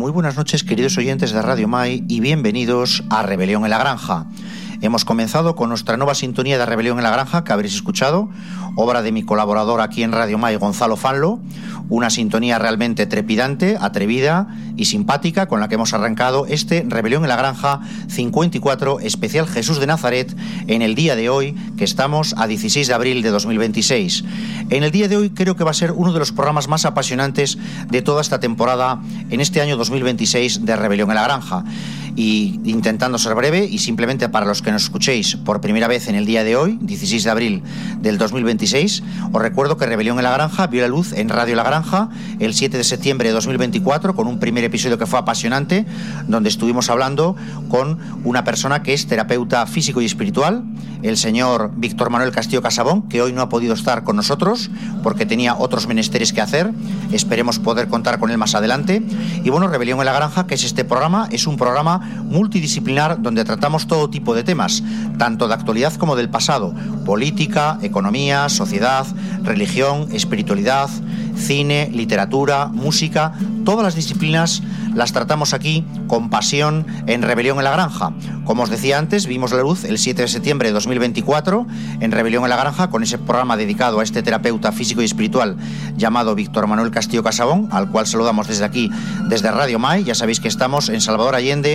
Muy buenas noches, queridos oyentes de Radio Mai, y bienvenidos a Rebelión en la Granja. Hemos comenzado con nuestra nueva sintonía de Rebelión en la Granja, que habréis escuchado, obra de mi colaborador aquí en Radio Mai, Gonzalo Fanlo, una sintonía realmente trepidante, atrevida y simpática con la que hemos arrancado este Rebelión en la Granja 54 especial Jesús de Nazaret en el día de hoy, que estamos a 16 de abril de 2026. En el día de hoy creo que va a ser uno de los programas más apasionantes de toda esta temporada en este año 2026 de Rebelión en la Granja. Y intentando ser breve, y simplemente para los que nos escuchéis por primera vez en el día de hoy, 16 de abril del 2026, os recuerdo que Rebelión en la Granja vio la luz en Radio La Granja el 7 de septiembre de 2024 con un primer episodio que fue apasionante, donde estuvimos hablando con una persona que es terapeuta físico y espiritual, el señor Víctor Manuel Castillo Casabón, que hoy no ha podido estar con nosotros porque tenía otros menesteres que hacer. Esperemos poder contar con él más adelante. Y bueno, Rebelión en la Granja, que es este programa, es un programa multidisciplinar donde tratamos todo tipo de temas, tanto de actualidad como del pasado: política, economía, sociedad, religión, espiritualidad, cine, literatura, música. Todas las disciplinas las tratamos aquí con pasión en Rebelión en la Granja. Como os decía antes, vimos la luz el 7 de septiembre de 2024 en Rebelión en la Granja con ese programa dedicado a este terapeuta físico y espiritual llamado Víctor Manuel Castillo Casabón, al cual saludamos desde aquí, desde Radio Mai. Ya sabéis que estamos en Salvador Allende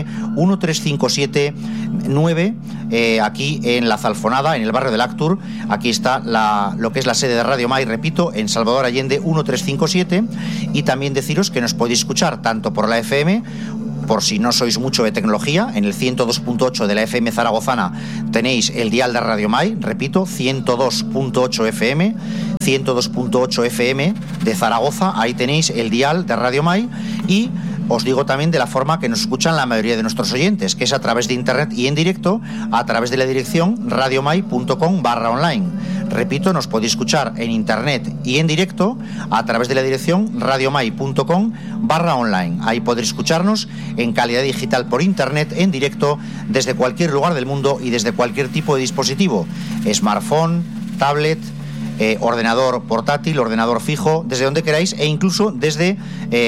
13579, aquí en La Zalfonada, en el barrio del Actur. Aquí está lo que es la sede de Radio Mai, repito, en Salvador Allende 1357. Y también deciros que nos podéis escuchar tanto por la FM, por si no sois mucho de tecnología, en el 102.8 de la FM zaragozana tenéis el dial de Radio Mai, repito, 102.8 FM, 102.8 FM de Zaragoza, ahí tenéis el dial de Radio Mai. Y os digo también de la forma que nos escuchan la mayoría de nuestros oyentes, que es a través de internet y en directo, a través de la dirección radiomai.com/online. Repito, nos podéis escuchar en internet y en directo a través de la dirección radiomai.com/online. Ahí podréis escucharnos en calidad digital por internet, en directo, desde cualquier lugar del mundo y desde cualquier tipo de dispositivo: smartphone, tablet, ordenador portátil, ordenador fijo, desde donde queráis, e incluso desde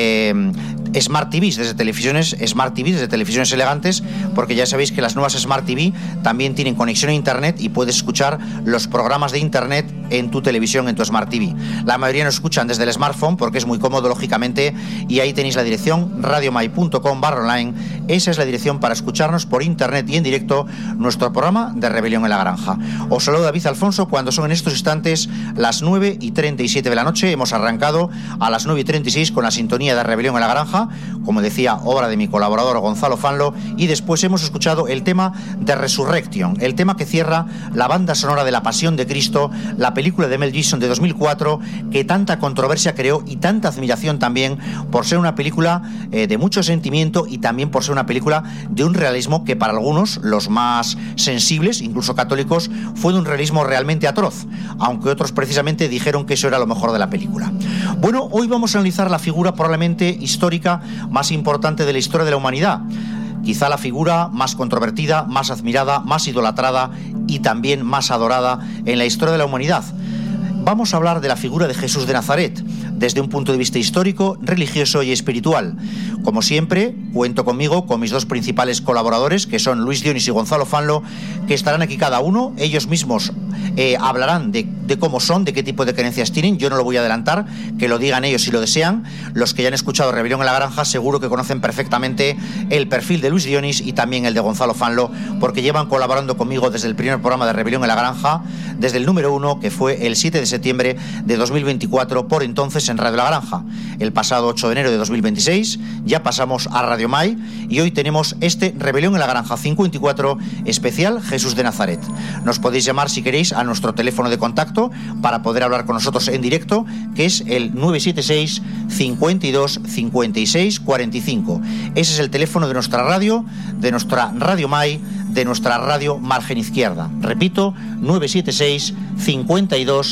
Smart TVs, desde televisiones Smart TVs, desde televisiones elegantes, porque ya sabéis que las nuevas Smart TV también tienen conexión a internet y puedes escuchar los programas de internet en tu televisión, en tu Smart TV. La mayoría nos escuchan desde el smartphone porque es muy cómodo, lógicamente, y ahí tenéis la dirección radiomai.com/online. Esa es la dirección para escucharnos por internet y en directo nuestro programa de Rebelión en la Granja. Os saludo David Alfonso cuando son en estos instantes las 9:37 de la noche. Hemos arrancado a las 9:36 con la sintonía de Rebelión en la Granja, como decía, obra de mi colaborador Gonzalo Fanlo, y después hemos escuchado el tema de Resurrection, el tema que cierra la banda sonora de La Pasión de Cristo, la película de Mel Gibson de 2004, que tanta controversia creó y tanta admiración también por ser una película de mucho sentimiento y también por ser una película de un realismo que para algunos, los más sensibles, incluso católicos, fue de un realismo realmente atroz, aunque otros precisamente dijeron que eso era lo mejor de la película. Bueno, hoy vamos a analizar la figura probablemente histórica más importante de la historia de la humanidad, quizá la figura más controvertida, más admirada, más idolatrada y también más adorada en la historia de la humanidad. Vamos a hablar de la figura de Jesús de Nazaret desde un punto de vista histórico, religioso y espiritual. Como siempre, cuento conmigo, con mis dos principales colaboradores, que son Luis Dionis y Gonzalo Fanlo, que estarán aquí cada uno. Ellos mismos hablarán de cómo son, de qué tipo de creencias tienen. Yo no lo voy a adelantar, que lo digan ellos si lo desean. Los que ya han escuchado Rebelión en la Granja seguro que conocen perfectamente el perfil de Luis Dionis y también el de Gonzalo Fanlo, porque llevan colaborando conmigo desde el primer programa de Rebelión en la Granja, desde el número 1, que fue el 7 de septiembre de 2024, por entonces en Radio La Granja. El pasado 8 de enero de 2026 ya pasamos a Radio Mai y hoy tenemos este Rebelión en la Granja 54 especial Jesús de Nazaret. Nos podéis llamar si queréis a nuestro teléfono de contacto para poder hablar con nosotros en directo, que es el 976 52 56 45. Ese es el teléfono de nuestra radio Mai, de nuestra radio Margen Izquierda. Repito, 976 52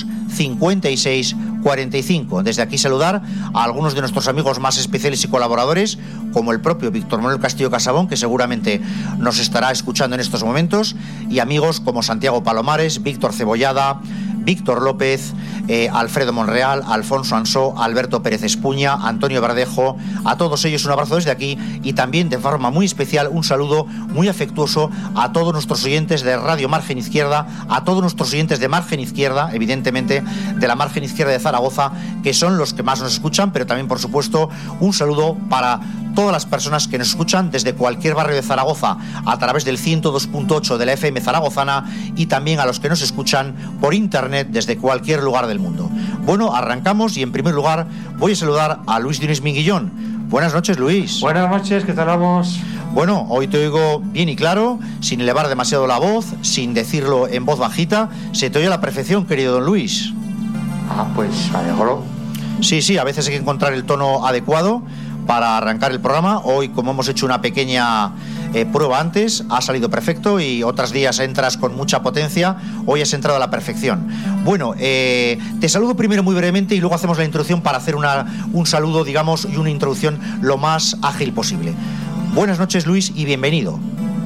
56 45. Desde aquí saludar a algunos de nuestros amigos más especiales y colaboradores, como el propio Víctor Manuel Castillo Casabón, que seguramente nos estará escuchando en estos momentos, y amigos como Santiago Palomares, Víctor Cebollada, Víctor López, Alfredo Monreal, Alfonso Ansó, Alberto Pérez Espuña, Antonio Verdejo. A todos ellos un abrazo desde aquí y también de forma muy especial un saludo muy afectuoso a todos nuestros oyentes de Radio Margen Izquierda, a todos nuestros oyentes de Margen Izquierda, evidentemente de la Margen Izquierda de Zaragoza, que son los que más nos escuchan, pero también, por supuesto, un saludo para todas las personas que nos escuchan desde cualquier barrio de Zaragoza a través del 102.8 de la FM zaragozana y también a los que nos escuchan por internet desde cualquier lugar del mundo. Bueno, arrancamos y en primer lugar voy a saludar a Luis Dionis Minguillón. Buenas noches, Luis. Buenas noches, ¿qué tal vamos? Bueno, hoy te oigo bien y claro, sin elevar demasiado la voz, sin decirlo en voz bajita. Se te oye a la perfección, querido don Luis. Pues me alegro. Sí, a veces hay que encontrar el tono adecuado para arrancar el programa. Hoy, como hemos hecho una pequeña prueba antes, ha salido perfecto y otros días entras con mucha potencia. Hoy has entrado a la perfección. Bueno, te saludo primero muy brevemente y luego hacemos la introducción para hacer un saludo, digamos, y una introducción lo más ágil posible. Buenas noches, Luis, y bienvenido.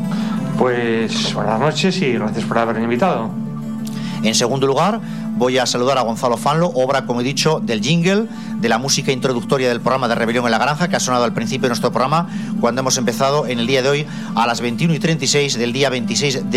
Pues buenas noches y gracias por haberme invitado. En segundo lugar, voy a saludar a Gonzalo Fanlo, obra, como he dicho, del jingle, de la música introductoria del programa de Rebelión en la Granja, que ha sonado al principio de nuestro programa, cuando hemos empezado en el día de hoy a las 21:36 del día 16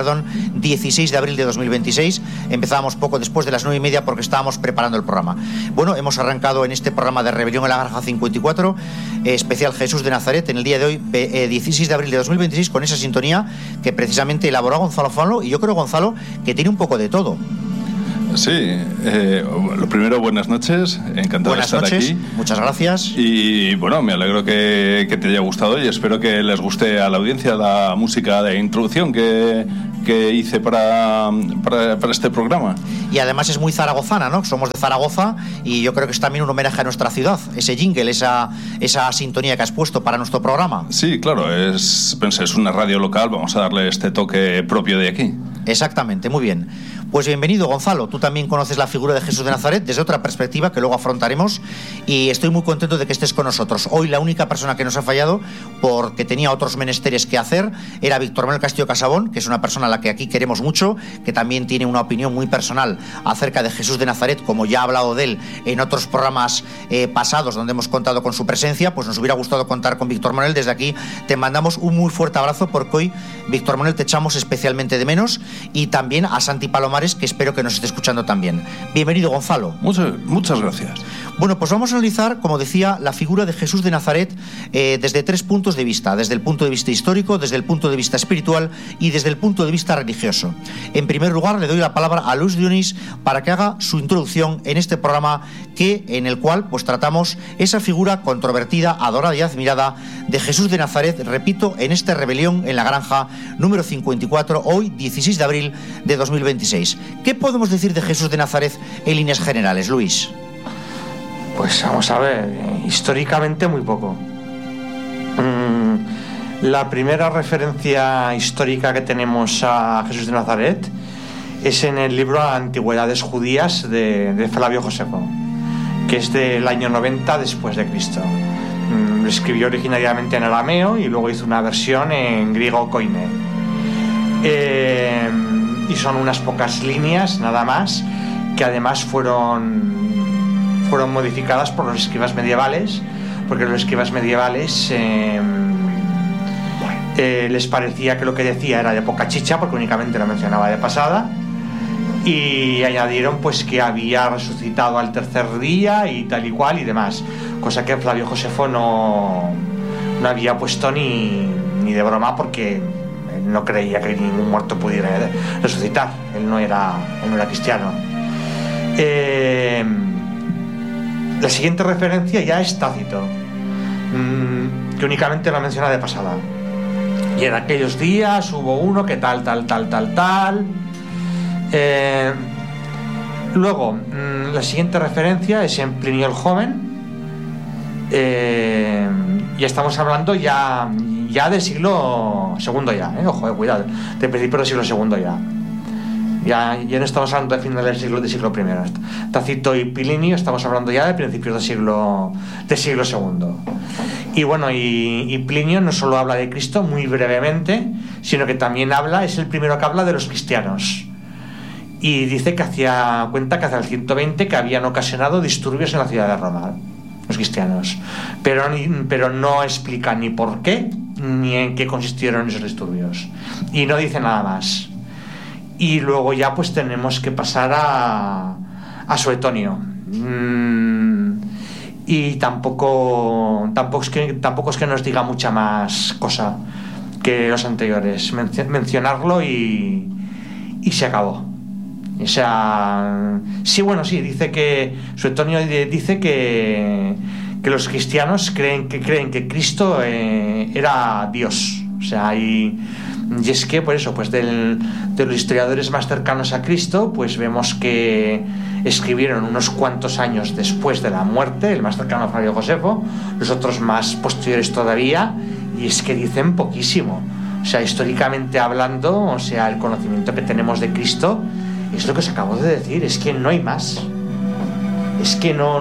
de abril de 2026. Empezábamos poco después de las 9:30 porque estábamos preparando el programa. Bueno, hemos arrancado en este programa de Rebelión en la Granja 54, especial Jesús de Nazaret, en el día de hoy, 16 de abril de 2026, con esa sintonía que precisamente elaboró Gonzalo Fanlo, y yo creo, Gonzalo, que tiene un poco de todo. Sí, lo primero, buenas noches, encantado de estar aquí. Muchas gracias. Y bueno, me alegro que te haya gustado y espero que les guste a la audiencia la música de introducción que hice para este programa. Y además es muy zaragozana, ¿no? Somos de Zaragoza y yo creo que es también un homenaje a nuestra ciudad, ese jingle, esa sintonía que has puesto para nuestro programa. Sí, claro, es una radio local, vamos a darle este toque propio de aquí. Exactamente, muy bien. Pues bienvenido, Gonzalo. Tú también conoces la figura de Jesús de Nazaret desde otra perspectiva que luego afrontaremos y estoy muy contento de que estés con nosotros. Hoy la única persona que nos ha fallado porque tenía otros menesteres que hacer era Víctor Manuel Castillo Casabón, que es una persona a la que aquí queremos mucho, que también tiene una opinión muy personal acerca de Jesús de Nazaret, como ya ha hablado de él en otros programas pasados donde hemos contado con su presencia. Pues nos hubiera gustado contar con Víctor Manuel. Desde aquí te mandamos un muy fuerte abrazo porque hoy, Víctor Manuel, te echamos especialmente de menos, y también a Santi Palomares, que espero que nos esté escuchando también. Bienvenido, Gonzalo. Muchas gracias. Bueno, pues vamos a analizar, como decía, la figura de Jesús de Nazaret desde tres puntos de vista: desde el punto de vista histórico, desde el punto de vista espiritual y desde el punto de vista religioso. En primer lugar, le doy la palabra a Luis Dionis para que haga su introducción en este programa en el cual pues tratamos esa figura controvertida, adorada y admirada de Jesús de Nazaret, repito, en esta Rebelión en la Granja número 54, hoy 16 de abril de 2026. ¿Qué podemos decir de Jesús de Nazaret en líneas generales, Luis? Pues vamos a ver, históricamente muy poco. La primera referencia histórica que tenemos a Jesús de Nazaret es en el libro Antigüedades Judías de Flavio Josefo, que es del año 90 después de Cristo. Lo escribió originariamente en arameo y luego hizo una versión en griego koine. Y son unas pocas líneas nada más, que además fueron modificadas por los escribas medievales, porque los escribas medievales les parecía que lo que decía era de poca chicha, porque únicamente lo mencionaba de pasada, y añadieron pues que había resucitado al tercer día y tal y cual y demás, cosa que Flavio Josefo no había puesto ni de broma, porque él no creía que ningún muerto pudiera resucitar. Él no era cristiano. La siguiente referencia ya es Tácito, que únicamente lo menciona de pasada. Y en aquellos días hubo uno que tal. Luego, la siguiente referencia es en Plinio el Joven. Ya estamos hablando ya del siglo II ojo, cuidado, del principio del siglo II ya no estamos hablando de finales del siglo I. Tácito y Plinio estamos hablando ya de principios del siglo II. Y bueno, y Plinio no solo habla de Cristo muy brevemente, sino que también es el primero que habla de los cristianos. y dice que cuenta que hacia el 120 que habían ocasionado disturbios en la ciudad de Roma, los cristianos, pero no explica ni por qué ni en qué consistieron esos disturbios, y no dice nada más. Y luego ya pues tenemos que pasar a Suetonio, y tampoco es que nos diga mucha más cosa que los anteriores. Mencionarlo y se acabó. O sea, sí, bueno, sí, dice que Suetonio dice que los cristianos creen que Cristo era Dios. O sea, y es que por eso, pues de los historiadores más cercanos a Cristo, pues vemos que escribieron unos cuantos años después de la muerte, el más cercano a Flavio Josefo, los otros más posteriores todavía, y es que dicen poquísimo. O sea, históricamente hablando, o sea, el conocimiento que tenemos de Cristo es lo que os acabo de decir, es que no hay más. Es que no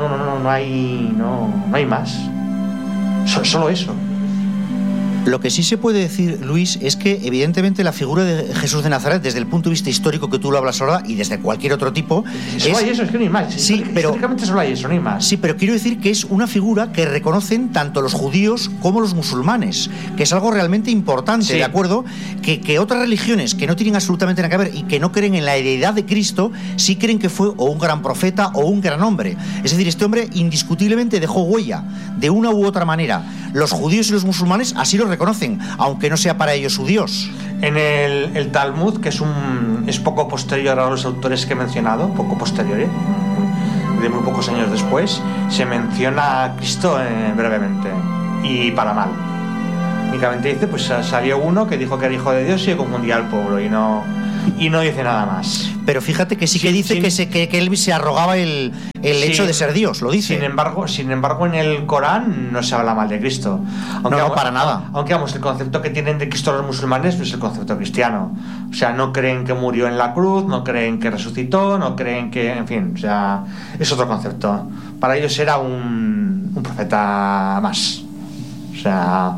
hay más. Solo eso. Lo que sí se puede decir, Luis, es que evidentemente la figura de Jesús de Nazaret, desde el punto de vista histórico que tú lo hablas ahora y desde cualquier otro tipo, solo hay eso, es que no hay más. Sí, pero históricamente solo hay eso, no hay más. Sí, pero quiero decir que es una figura que reconocen tanto los judíos como los musulmanes, que es algo realmente importante, sí. ¿De acuerdo? Que otras religiones que no tienen absolutamente nada que ver y que no creen en la deidad de Cristo, sí creen que fue o un gran profeta o un gran hombre. Es decir, este hombre indiscutiblemente dejó huella de una u otra manera. Los judíos y los musulmanes así lo reconocen, aunque no sea para ellos su Dios. En el Talmud, que es poco posterior a los autores que he mencionado, poco posterior, de muy pocos años después, se menciona a Cristo brevemente, y para mal. Únicamente dice, pues salió uno que dijo que era hijo de Dios y confundía al pueblo, y no dice nada más. Pero fíjate que sí que dice que él se arrogaba el hecho de ser Dios, lo dice. Sin embargo, en el Corán no se habla mal de Cristo. No, para nada. Aunque vamos, el concepto que tienen de Cristo los musulmanes no es el concepto cristiano. O sea, no creen que murió en la cruz, no creen que resucitó, no creen que... En fin, o sea, es otro concepto. Para ellos era un profeta más. O sea...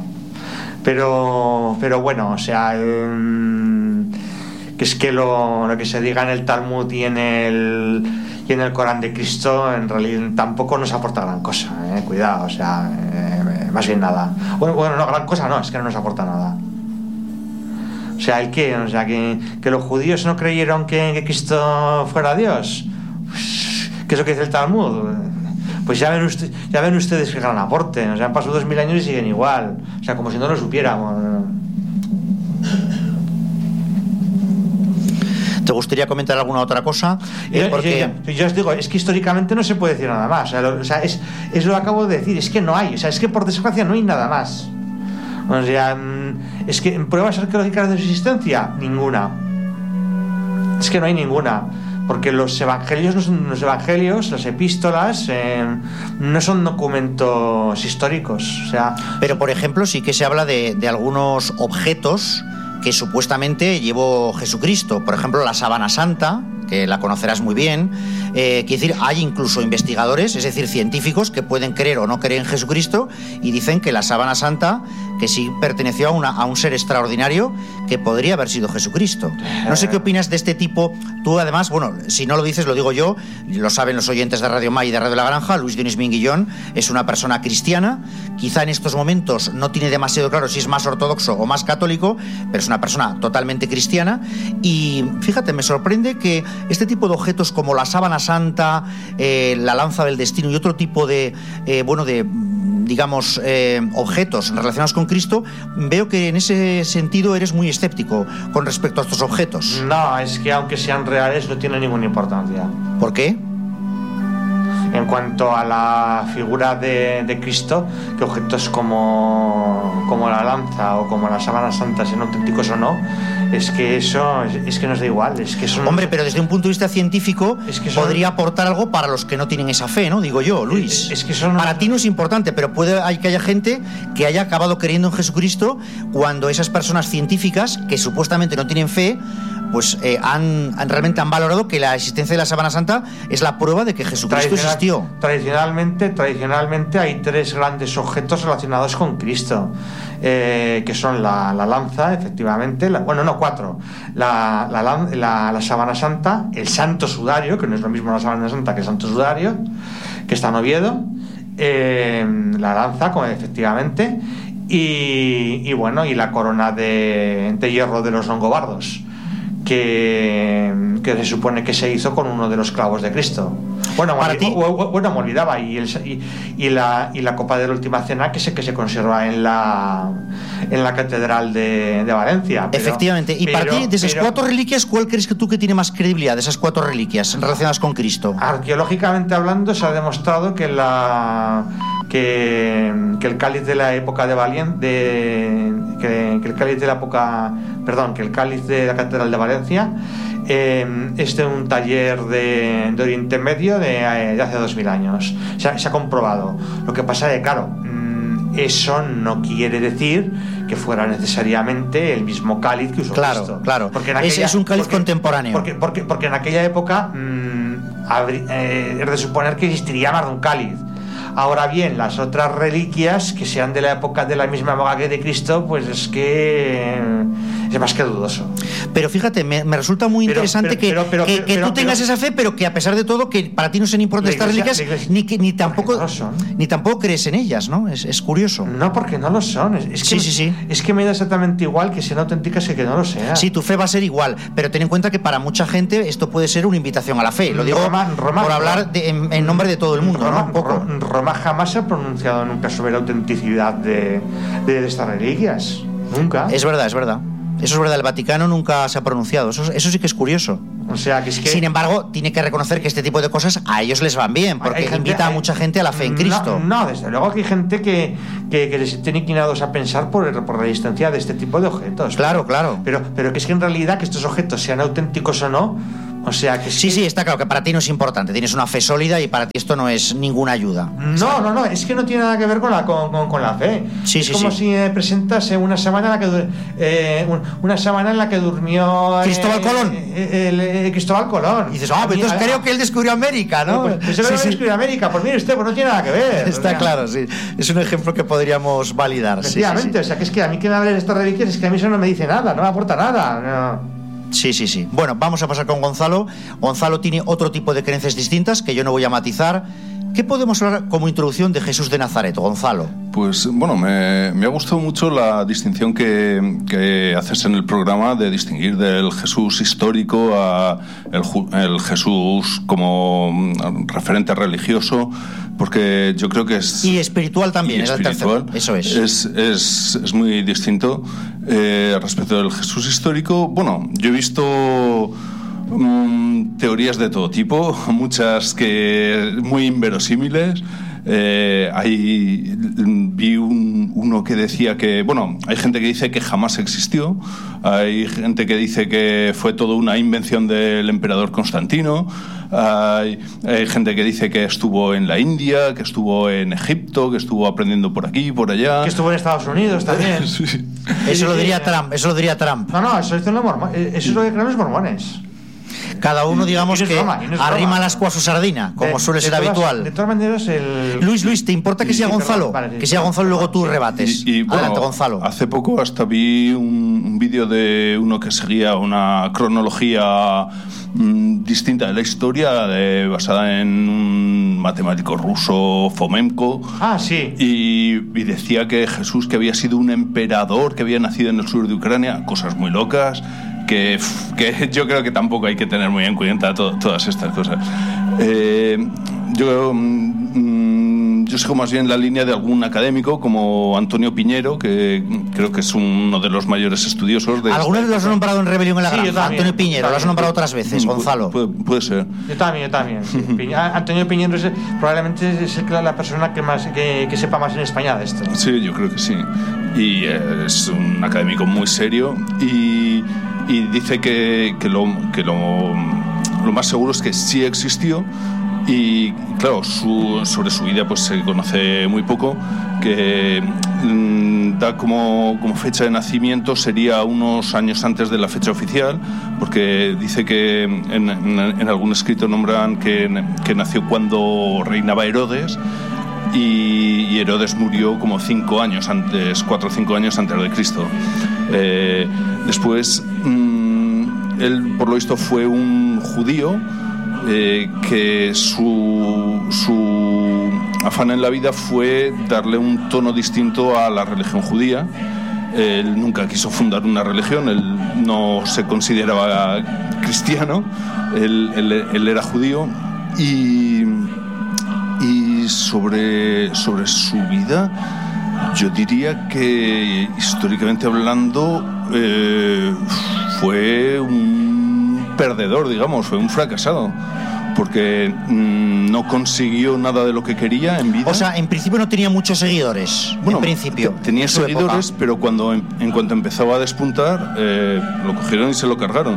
Pero bueno, o sea... que es que lo que se diga en el Talmud y en el Corán de Cristo en realidad tampoco nos aporta gran cosa, cuidado, o sea, más bien nada. Bueno, no, gran cosa no, es que no nos aporta nada. O sea, que los judíos no creyeron que Cristo fuera Dios, pues, ¿qué es lo que dice el Talmud? Pues ya ven ustedes qué gran aporte. O sea, han pasado 2000 años y siguen igual, o sea, como si no lo supiéramos. ¿Te gustaría comentar alguna otra cosa? Yo os digo, es que históricamente no se puede decir nada más. O sea, es lo que acabo de decir, es que no hay. O sea, es que por desgracia no hay nada más. O sea, es que pruebas arqueológicas de su existencia, ninguna. Es que no hay ninguna. Porque los evangelios, las epístolas, no son documentos históricos. O sea, pero por ejemplo, sí que se habla de algunos objetos que supuestamente llevó Jesucristo. Por ejemplo, la sábana santa, que la conocerás muy bien. Quiere decir, hay incluso investigadores, es decir, científicos, que pueden creer o no creer en Jesucristo y dicen que la sábana santa, que sí perteneció a un ser extraordinario que podría haber sido Jesucristo. No sé qué opinas de este tipo. Tú además, bueno, si no lo dices, lo digo yo, lo saben los oyentes de Radio May y de Radio La Granja. Luis Dionis Minguillón es una persona cristiana, quizá en estos momentos no tiene demasiado claro si es más ortodoxo o más católico, pero es una persona totalmente cristiana. Y fíjate, me sorprende que este tipo de objetos como la sábana santa, la lanza del destino y otro tipo de objetos relacionados con Cristo, veo que en ese sentido eres muy escéptico con respecto a estos objetos. No, es que aunque sean reales no tiene ninguna importancia. ¿Por qué? En cuanto a la figura de Cristo, que objetos como la lanza o como la sábana santa, sean auténticos o no, es que eso es que nos da igual. Es que son... Hombre, pero desde un punto de vista científico podría aportar algo para los que no tienen esa fe, ¿no? Digo yo, Luis. Es que para ti no es importante, pero hay que haya gente que haya acabado creyendo en Jesucristo cuando esas personas científicas que supuestamente no tienen fe pues realmente han valorado que la existencia de la Sábana Santa es la prueba de que Jesucristo existió. Tradicionalmente hay 3 grandes objetos relacionados con Cristo, que son la lanza, efectivamente, 4: la Sábana Santa, el Santo Sudario, que no es lo mismo la Sábana Santa que el Santo Sudario, que está en Oviedo, la lanza, efectivamente, y la corona de hierro de los longobardos, que se supone que se hizo con uno de los clavos de Cristo. Me olvidaba, y la copa de la última cena que se conserva en la catedral de Valencia. Efectivamente. Y para ti, de esas 4 reliquias, ¿cuál crees que tú que tiene más credibilidad de esas 4 reliquias relacionadas con Cristo? Arqueológicamente hablando, se ha demostrado que el cáliz de la época que el cáliz de la catedral de Valencia es de un taller de Oriente Medio de hace 2000 años. Se ha comprobado. Lo que pasa es que, claro, eso no quiere decir que fuera necesariamente el mismo cáliz que usó Cristo. Claro, es un cáliz contemporáneo. Porque en aquella época es de suponer que existiría más de un cáliz. Ahora bien, las otras reliquias que sean de la época de la misma época que de Cristo, pues es que es más que dudoso. Pero fíjate, me resulta muy interesante que tú tengas esa fe, pero que a pesar de todo, que para ti no sean importantes estas reliquias, ni tampoco crees en ellas, ¿no? Es curioso. No, porque no lo son. Sí. Es que me da exactamente igual que sean auténticas que no lo sean. Sí, tu fe va a ser igual, pero ten en cuenta que para mucha gente esto puede ser una invitación a la fe. Lo digo por hablar en nombre de todo el mundo, ¿no? Un poco. Roma jamás se ha pronunciado nunca sobre la autenticidad de estas reliquias. Nunca. Es verdad. Eso es verdad, el Vaticano nunca se ha pronunciado. Eso sí que es curioso. O sea, que sin embargo, tiene que reconocer que este tipo de cosas a ellos les van bien, porque invita a mucha gente a la fe en Cristo. No, desde luego que hay gente que les tiene inclinados a pensar por la existencia de este tipo de objetos. Claro. Pero que es que en realidad que estos objetos sean auténticos o no, o sea que sí, está claro que para ti no es importante, tienes una fe sólida y para ti esto no es ninguna ayuda. No, es que no tiene nada que ver con la fe. Es como si me presentas una semana en la que durmió Cristóbal Colón. Cristóbal Colón. Y dices, entonces creo que él descubrió América, ¿no? Pues eso descubrió América. Pues mire usted, pues no tiene nada que ver. Está claro, sí. Es un ejemplo que podríamos validar. Efectivamente, o sea, que es que a mí que me hable de estas reliquias es que a mí eso no me dice nada, no me aporta nada. No. Sí. Bueno, vamos a pasar con Gonzalo. Gonzalo tiene otro tipo de creencias distintas que yo no voy a matizar. ¿Qué podemos hablar como introducción de Jesús de Nazaret, Gonzalo? Pues bueno, me ha gustado mucho la distinción que haces en el programa de distinguir del Jesús histórico a el Jesús como referente religioso, porque yo creo que es... Y espiritual también, es espiritual. Eso es. Es muy distinto respecto del Jesús histórico. Bueno, yo he visto teorías de todo tipo, muchas que muy inverosímiles. Vi uno que decía que, bueno, hay gente que dice que jamás existió, hay gente que dice que fue todo una invención del emperador Constantino, hay gente que dice que estuvo en la India, que estuvo en Egipto, que estuvo aprendiendo por aquí, por allá, que estuvo en Estados Unidos también. Sí. Eso lo diría Trump. No, eso es lo que creen los mormones. Cada uno, digamos, que arrima las ascua a su sardina, como suele ser habitual. De todas maneras, Luis, ¿te importa que sea Gonzalo? Que sea Gonzalo y luego tú rebates. Adelante, Gonzalo. Hace poco hasta vi un vídeo de uno que seguía una cronología distinta de la historia, basada en un matemático ruso, Fomenko. Sí. Y decía que Jesús, que había sido un emperador, que había nacido en el sur de Ucrania, cosas muy locas. Que yo creo que tampoco hay que tener muy en cuenta todas estas cosas. Yo sigo más bien la línea de algún académico como Antonio Piñero, que creo que es uno de los mayores estudiosos de... ¿Alguna vez lo has nombrado en Rebelión en la Granja? Antonio Piñero, lo has nombrado otras veces, Gonzalo. Puede ser. Yo también. Sí. Antonio Piñero probablemente es la persona que sepa más en España de esto. Sí, yo creo que sí. Y es un académico muy serio y dice que lo más seguro es que sí existió, Y claro, sobre su vida pues se conoce muy poco, que da como fecha de nacimiento sería unos años antes de la fecha oficial, porque dice que en algún escrito nombran que nació cuando reinaba Herodes, y Herodes murió como 4 o 5 años antes de Cristo. Después, él por lo visto fue un judío, que su afán en la vida fue darle un tono distinto a la religión judía. Él nunca quiso fundar una religión, él no se consideraba cristiano, él era judío. Y sobre su vida, yo diría que históricamente hablando fue un perdedor, digamos, fue un fracasado, porque no consiguió nada de lo que quería en vida. O sea, en principio no tenía muchos seguidores. Bueno, en principio tenía seguidores, pero en cuanto empezaba a despuntar, lo cogieron y se lo cargaron.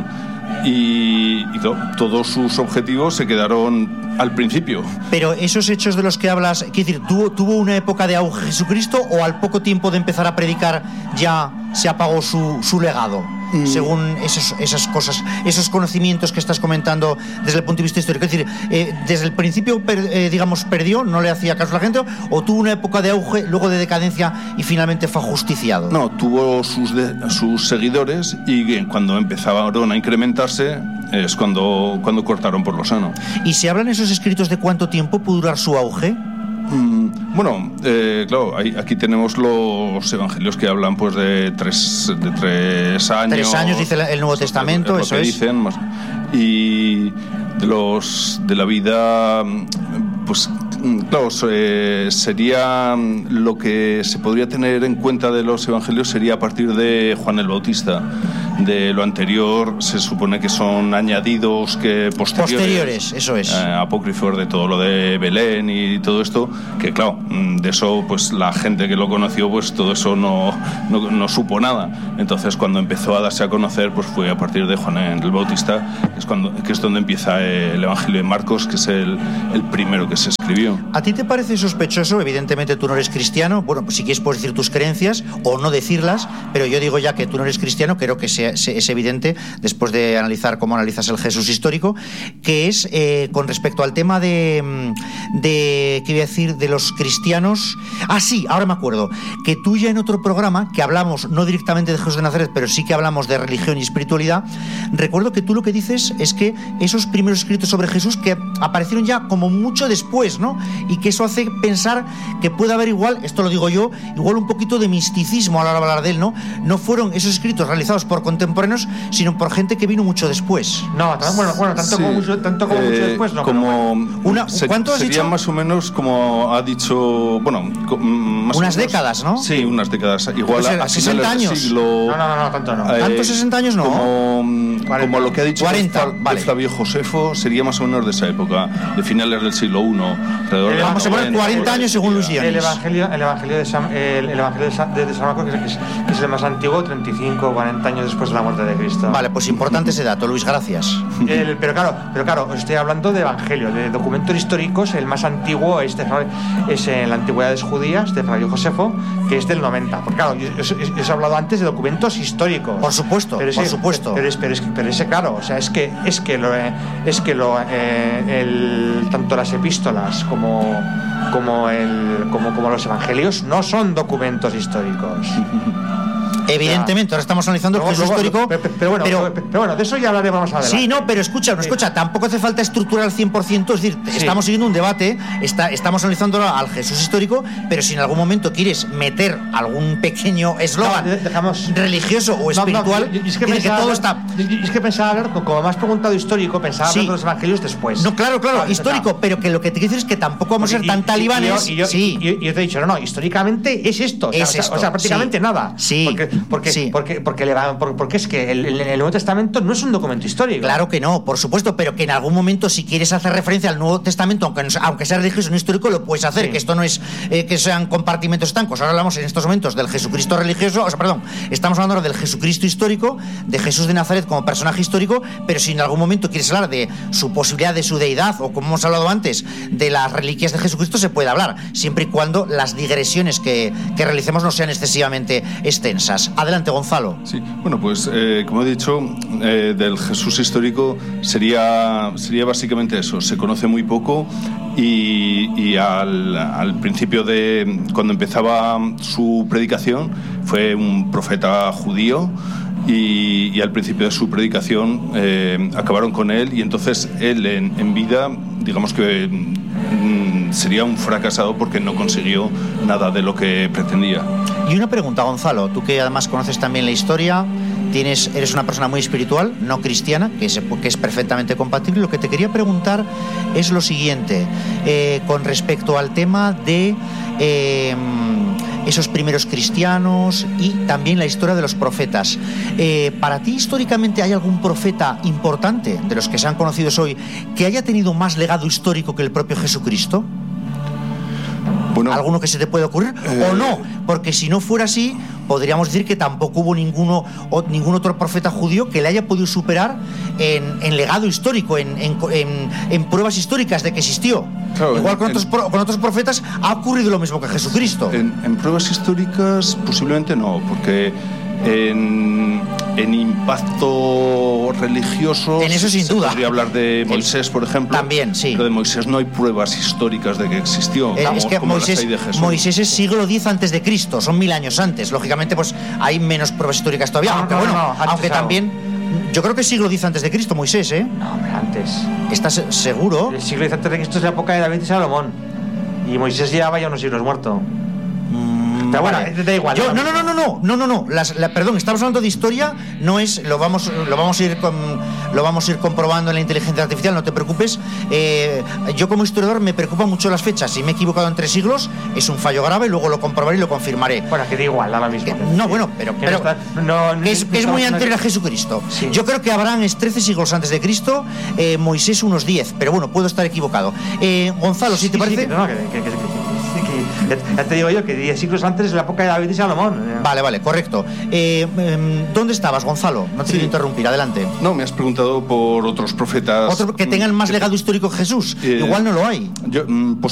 Y claro, todos sus objetivos se quedaron al principio. Pero esos hechos de los que hablas, quiero decir, ¿tuvo una época de auge Jesucristo o al poco tiempo de empezar a predicar ya se apagó su legado? Según esas cosas, esos conocimientos que estás comentando desde el punto de vista histórico. Es decir, desde el principio, digamos, perdió, no le hacía caso a la gente, o tuvo una época de auge, luego de decadencia y finalmente fue ajusticiado. No, tuvo sus seguidores, y cuando empezaron a incrementarse es cuando cortaron por lo sano. ¿Y se hablan esos escritos de cuánto tiempo pudo durar su auge? Bueno, claro, aquí tenemos los evangelios que hablan pues de 3 años. 3 años dice el Nuevo Testamento, eso es. Dicen, más, y de la vida, pues claro, sería lo que se podría tener en cuenta de los evangelios sería a partir de Juan el Bautista. De lo anterior se supone que son añadidos que posteriores, eso es. Apócrifos de todo lo de Belén y todo esto, que claro, de eso pues la gente que lo conoció pues todo eso no supo nada. Entonces cuando empezó a darse a conocer pues fue a partir de Juan el Bautista, que es donde empieza el Evangelio de Marcos, que es el primero que se escribió. ¿A ti te parece sospechoso? Evidentemente tú no eres cristiano, bueno, pues si quieres puedes decir tus creencias o no decirlas, pero yo digo ya que tú no eres cristiano, creo que es evidente después de analizar cómo analizas el Jesús histórico, que es con respecto al tema de ¿qué voy a decir? De los cristianos. Ah, sí, ahora me acuerdo que tú ya en otro programa que hablamos no directamente de Jesús de Nazaret, pero sí que hablamos de religión y espiritualidad, recuerdo que tú lo que dices es que esos primeros escritos sobre Jesús que aparecieron ya como mucho después, ¿no? Y que eso hace pensar que puede haber igual, esto lo digo yo, igual un poquito de misticismo a la hora de hablar de él, ¿no? No fueron esos escritos realizados por contemporáneos, sino por gente que vino mucho después. No, bueno, tanto sí, como mucho después, no. ¿Cuánto has sería dicho? Más o menos como ha dicho, bueno, más unas décadas, ¿no? Sí, unas décadas. Igual pues a 60 años. Siglo, no, tanto no. ¿Tantos 60 años no? Como lo que ha dicho 40, vale. Flavio Josefo, sería más o menos de esa época, de finales del siglo I. Vamos a poner 40 años según Luis Dionis. El Evangelio de San Marcos, que es el más antiguo, 35 o 40 años después de la muerte de Cristo. Vale, pues importante ese dato, Luis, gracias. Pero claro, os estoy hablando de evangelio, de documentos históricos. El más antiguo es en la Antigüedades Judías de Flavio Josefo, que es del 90. Porque claro, yo os he hablado antes de documentos históricos. Por supuesto, por supuesto. Pero ese, claro, o sea, tanto las epístolas como los evangelios no son documentos históricos. Evidentemente, ahora estamos analizando el Jesús histórico. Pero bueno, de eso ya hablaremos más adelante. Sí, no, pero escucha, tampoco hace falta estructurar al 100%, es decir, estamos siguiendo un debate, estamos analizando al Jesús histórico, pero si en algún momento quieres meter algún pequeño eslogan religioso o espiritual, es que pensaba hablar, como me has preguntado histórico, pensaba hablar de los evangelios después. No, claro, histórico, pero que lo que te quiero decir es que tampoco vamos a ser tan talibanes. Y yo te he dicho, no, históricamente es esto. O sea, prácticamente nada. Sí. porque Sí. porque es que el Nuevo Testamento no es un documento histórico. Claro que no, por supuesto, pero que en algún momento, si quieres hacer referencia al Nuevo Testamento, aunque sea religioso, no histórico, lo puedes hacer, Sí. que esto no es que sean compartimentos estancos. Ahora hablamos en estos momentos del Jesucristo religioso, estamos hablando ahora del Jesucristo histórico, de Jesús de Nazaret como personaje histórico, pero si en algún momento quieres hablar de su posibilidad de su deidad, o como hemos hablado antes, de las reliquias de Jesucristo, se puede hablar, siempre y cuando las digresiones que realicemos no sean excesivamente extensas. Adelante, Gonzalo. Sí, bueno, pues como he dicho, del Jesús histórico sería básicamente eso. Se conoce muy poco y al principio de cuando empezaba su predicación fue un profeta judío. Y al principio de su predicación acabaron con él, y entonces él en vida, digamos que sería un fracasado porque no consiguió nada de lo que pretendía. Y una pregunta, Gonzalo, tú que además conoces también la historia, eres una persona muy espiritual, no cristiana, que es perfectamente compatible. Lo que te quería preguntar es lo siguiente, con respecto al tema de esos primeros cristianos y también la historia de los profetas. ¿Para ti históricamente hay algún profeta importante de los que se han conocido hoy que haya tenido más legado histórico que el propio Jesucristo? Bueno, ¿Alguno que se te puede ocurrir? ¿O no? Porque si no fuera así, podríamos decir que tampoco hubo ningún otro profeta judío que le haya podido superar en legado histórico, en pruebas históricas de que existió. Claro, igual con otros profetas ha ocurrido lo mismo que Jesucristo. En pruebas históricas posiblemente no, porque en impacto religioso en eso sin se duda podría hablar de Moisés, por ejemplo. También, sí. Pero de Moisés no hay pruebas históricas de que existió. Es que como las hay de Jesús. Moisés es siglo X antes de Cristo, son 1000 años antes. Lógicamente, pues hay menos pruebas históricas todavía. Aunque también, yo creo que es siglo X antes de Cristo, Moisés, ¿eh? No, hombre, antes. ¿Estás seguro? El siglo X antes de Cristo es la época de David y Salomón. Y Moisés llevaba ya unos siglos muerto. Pero bueno, Vale. da igual. No. Perdón, estamos hablando de historia, no es. Lo vamos a ir comprobando en la inteligencia artificial, no te preocupes. Yo como historiador me preocupan mucho las fechas. Si me he equivocado en 3 siglos, es un fallo grave, luego lo comprobaré y lo confirmaré. Bueno, que da igual, da lo mismo. Es muy anterior a Jesucristo. Sí. Yo creo que Abraham es 13 siglos antes de Cristo, Moisés unos 10, pero bueno, puedo estar equivocado. Gonzalo, si te parece. Ya te digo yo que 10 siglos antes es la época de David y Salomón. Vale, correcto. ¿Dónde estabas, Gonzalo? No te quiero interrumpir, adelante. No, me has preguntado por otros profetas. Otros que tengan más legado histórico que Jesús. Igual no lo hay.